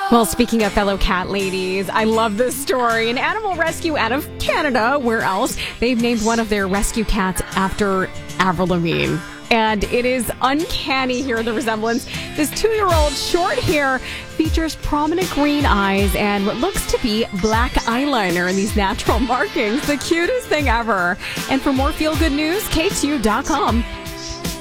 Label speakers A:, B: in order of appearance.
A: Well, speaking of fellow cat ladies, I love this story. An animal rescue out of Canada, where else? They've named one of their rescue cats after Avril Lavigne. And it is uncanny here, the resemblance. This 2-year-old short hair features prominent green eyes and what looks to be black eyeliner and these natural markings. The cutest thing ever. And for more feel-good news, KTU.com.